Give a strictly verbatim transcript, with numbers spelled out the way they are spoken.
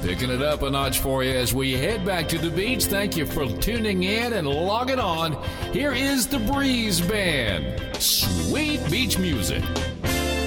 Picking it up a notch for you as we head back to the beach. Thank you for tuning in and logging on. Here is the Breeze Band. Sweet beach music.